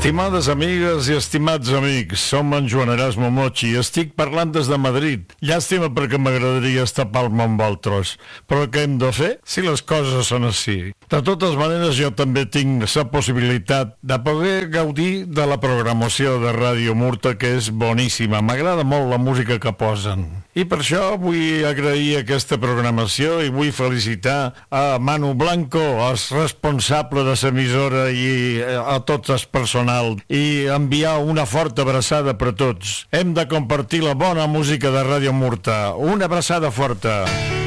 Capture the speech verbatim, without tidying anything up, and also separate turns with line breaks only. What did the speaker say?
Estimades amigues i estimats amics, som en Joan Erasmo Mochi i estic parlant des de Madrid. Llàstima perquè m'agradaria estapar-me amb altres, però què hem de fer si les coses són així? De totes maneres, jo també tinc la possibilitat de poder gaudir de la programació de Ràdio Murta, que és boníssima. M'agrada molt la música que posen. I per això vull agrair aquesta programació i vull felicitar a Manu Blanco, el responsable de l'emissora, i a tots els personal, i enviar una forta abraçada per tots. Hem de compartir la bona música de Ràdio Murta. Una abraçada forta.